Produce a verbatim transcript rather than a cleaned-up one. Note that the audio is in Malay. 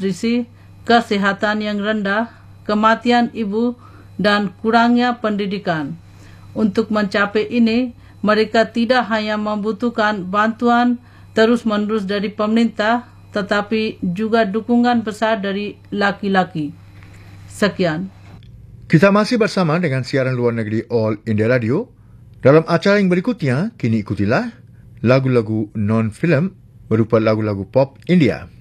malnutrisi, kesehatan yang rendah, kematian ibu, dan kurangnya pendidikan. Untuk mencapai ini, mereka tidak hanya membutuhkan bantuan terus-menerus dari pemerintah, tetapi juga dukungan besar dari laki-laki. Sekian. Kita masih bersama dengan siaran luar negeri All India Radio. Dalam acara yang berikutnya, kini ikutilah lagu-lagu non-film berupa lagu-lagu pop India.